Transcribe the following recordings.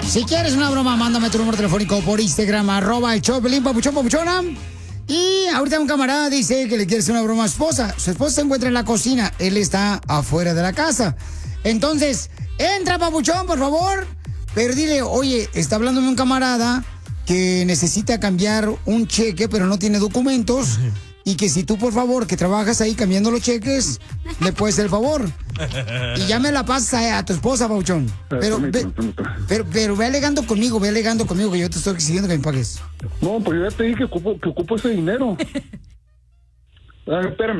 Si quieres una broma, mándame tu número telefónico por Instagram, @el show de Piolín, papuchón, papuchona. Y ahorita un camarada dice que le quiere hacer una broma a su esposa. Su esposa se encuentra en la cocina, él está afuera de la casa. Entonces, entra, papuchón, por favor. Pero dile, oye, está hablándome un camarada que necesita cambiar un cheque, pero no tiene documentos. Y que si tú, por favor, que trabajas ahí cambiando los cheques, le puedes hacer el favor. Y ya me la pasas a tu esposa, papuchón. Pero ve alegando conmigo, que yo te estoy exigiendo que me pagues. No, pues yo ya te dije que ocupo ese dinero. Espérame.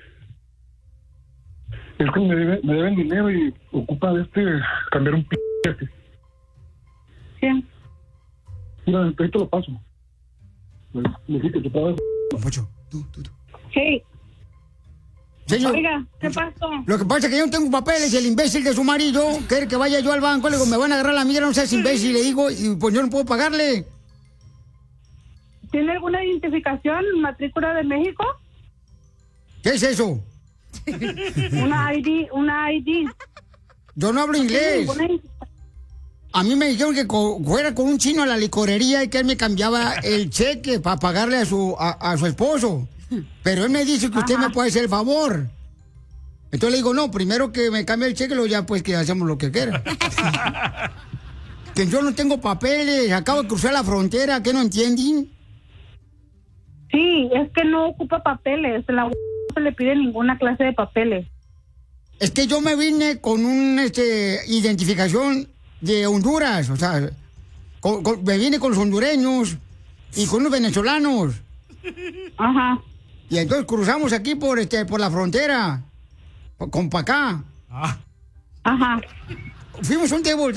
Es que me deben dinero y ocupa cambiar un cheque. ¿Quién? Mira, ahí te lo paso. Me dijiste que te pagas. Papuchón, tú. Sí. Señor, oiga, ¿qué pasó? Lo que pasa es que yo no tengo papeles y el imbécil de su marido quiere que vaya yo al banco. Le digo, me van a agarrar la mierda, no seas imbécil. Le digo, y pues yo no puedo pagarle. ¿Tiene alguna identificación, matrícula de México? ¿Qué es eso? Una ID. Yo no hablo inglés. A mí me dijeron que fuera con un chino a la licorería y que él me cambiaba el cheque para pagarle a su esposo. Pero él me dice que usted me puede hacer el favor. Entonces le digo, no, primero que me cambie el cheque, luego ya pues que hacemos lo que quiera. Que yo no tengo papeles, acabo de cruzar la frontera, ¿qué no entienden? Sí, es que no ocupa papeles, no se le pide ninguna clase de papeles. Es que yo me vine con una identificación de Honduras, o sea, me vine con los hondureños y con los venezolanos. Ajá. Y entonces cruzamos aquí por la frontera, con pa' acá. Ajá. Fuimos un table